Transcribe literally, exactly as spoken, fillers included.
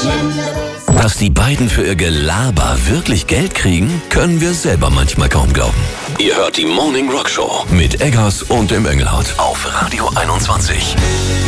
Dass die beiden für ihr Gelaber wirklich Geld kriegen, können wir selber manchmal kaum glauben. Ihr hört die Morning Rock Show mit Eggers und dem Engelhardt auf Radio einundzwanzig.